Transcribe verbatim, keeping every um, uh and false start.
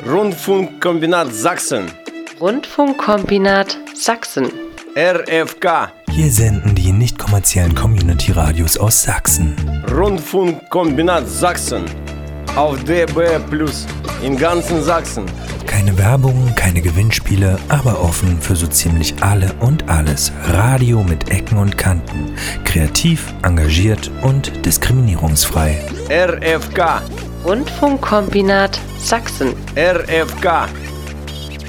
Rundfunkkombinat Sachsen. Rundfunkkombinat Sachsen. R F K. Hier senden die nicht kommerziellen Community-Radios aus Sachsen. Rundfunkkombinat Sachsen. Auf D B plus in ganzen Sachsen. Keine Werbung, keine Gewinnspiele, aber offen für so ziemlich alle und alles. Radio mit Ecken und Kanten. Kreativ, engagiert und diskriminierungsfrei. R F K. Rundfunkkombinat Sachsen. R F K.